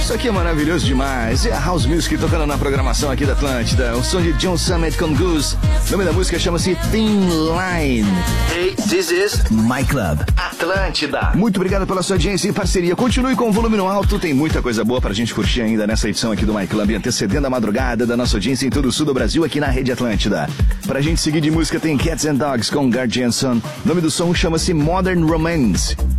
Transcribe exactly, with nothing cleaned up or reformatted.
Isso aqui é maravilhoso demais. É a House Music tocando na programação aqui da Atlântida. O som de John Summit com Goose. O nome da música chama-se Thin Line. Hey, this is My Club Atlântida. Muito obrigado pela sua audiência e parceria. Continue com o volume no alto. Tem muita coisa boa pra gente curtir ainda nessa edição aqui do My Club, antecedendo a madrugada da nossa audiência em todo o sul do Brasil aqui na Rede Atlântida. Pra gente seguir de música tem Cats and Dogs com Gard Janson. O nome do som chama-se Modern Romance.